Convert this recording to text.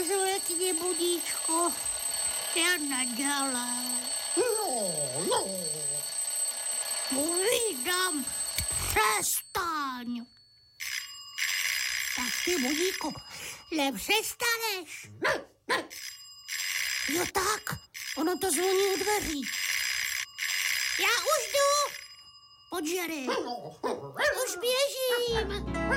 Zvedni budíčko. Já nadělám. No. Povídám, přestaň. Tak ty, budíku, nepřestaneš. Jo tak, ono to zvoní u dveří. Já už jdu. Pojď, Jerry. Už běžím.